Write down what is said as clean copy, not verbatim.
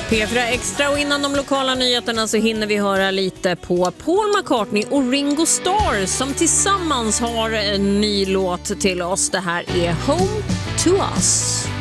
P4 Extra, och innan de lokala nyheterna så hinner vi höra lite på Paul McCartney och Ringo Starr som tillsammans har en ny låt till oss. Det här är Home to Us.